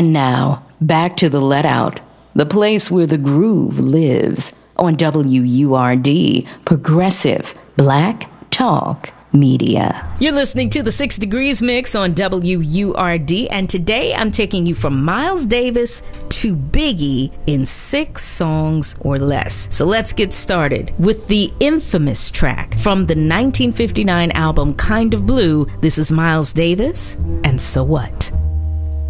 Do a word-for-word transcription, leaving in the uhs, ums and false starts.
And now, back to the Let Out, the place where the groove lives on W U R D, Progressive Black Talk Media. You're listening to the Six Degrees Mix on W U R D, and today I'm taking you from Miles Davis to Biggie in six songs or less. So let's get started with the infamous track from the nineteen fifty-nine album Kind of Blue. This is Miles Davis and So What?